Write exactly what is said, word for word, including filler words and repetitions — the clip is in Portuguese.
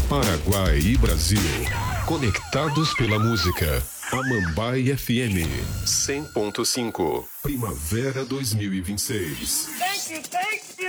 Paraguai e Brasil, conectados pela música. Amambai F M cem ponto cinco, Primavera dois mil e vinte e seis. Thank you, thank you.